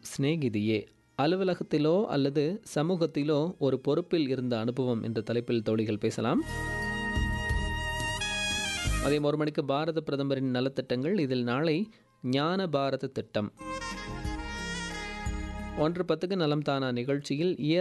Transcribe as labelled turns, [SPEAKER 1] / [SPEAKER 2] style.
[SPEAKER 1] சிநேகிதியே, அலுவலகத்திலோ அல்லது சமூகத்திலோ ஒரு பொறுப்பில் இருந்த அனுபவம் என்ற தலைப்பில் தோழிகள் பேசலாம். அதே 1 மணிக்கு பாரத பிரதமரின் நலத்திட்டங்கள். இதில் நாளை ஞான பாரத திட்டம். 1:10க்கு நலம் தானா நிகழ்ச்சியில்